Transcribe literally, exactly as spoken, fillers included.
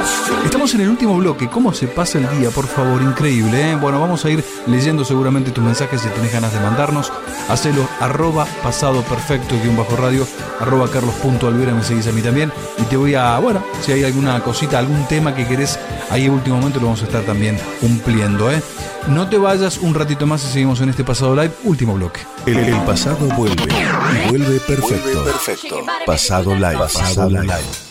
Estamos en el último bloque. ¿Cómo se pasa el día? Por favor, increíble, ¿eh? Bueno, vamos a ir leyendo seguramente tus mensajes. Si tenés ganas de mandarnos, hacelo arroba pasado perfecto guión bajo radio, arroba carlos.alvera, me seguís a mí también. Y te voy a, bueno, si hay alguna cosita, algún tema que querés, ahí en último momento lo vamos a estar también cumpliendo, ¿eh? No te vayas un ratito más y seguimos en este Pasado Live, último bloque. El, el pasado vuelve y vuelve perfecto. Vuelve perfecto. Pasado Live. Pasado Live.